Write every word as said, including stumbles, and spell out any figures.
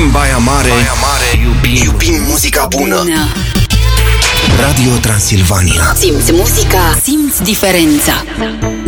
în Baia Mare, Baia Mare iubim, iubim muzica bună. bună. Radio Transilvania. Simți muzica, simți diferența.